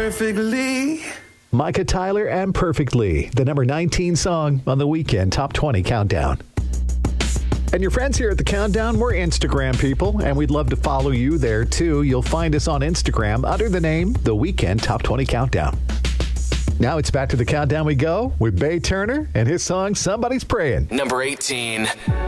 perfectly. Micah Tyler and Perfectly, the number 19 song on the Weekend Top 20 Countdown. And your friends here at the Countdown, we're Instagram people, and we'd love to follow you there, too. You'll find us on Instagram under the name The Weekend Top 20 Countdown. Now it's back to the Countdown we go with Bay Turner and his song, Somebody's Praying. Number 18.